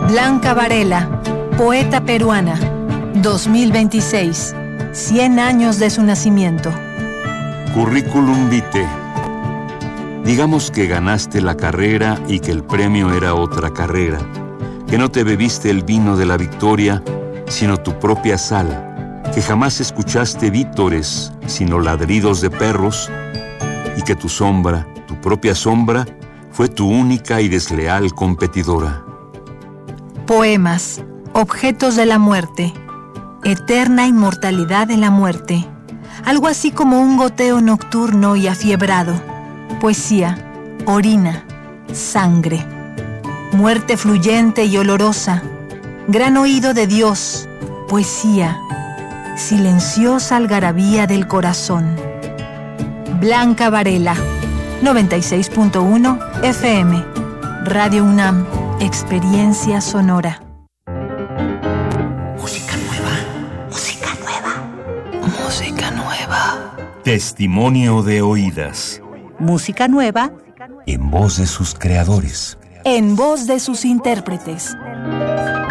Blanca Varela, poeta peruana, 2026, 100 años de su nacimiento. Currículum vitae. Digamos que ganaste la carrera y que el premio era otra carrera, que no te bebiste el vino de la victoria, sino tu propia sal, que jamás escuchaste vítores, sino ladridos de perros, y que tu sombra, tu propia sombra, fue tu única y desleal competidora. Poemas, objetos de la muerte, eterna inmortalidad de la muerte, algo así como un goteo nocturno y afiebrado. Poesía, orina, sangre, muerte fluyente y olorosa, gran oído de Dios, poesía, silenciosa algarabía del corazón. Blanca Varela, 96.1 FM, Radio UNAM, Experiencia Sonora. Música nueva, música nueva, música nueva. Testimonio de oídas. Música nueva en voz de sus creadores. En voz de sus intérpretes.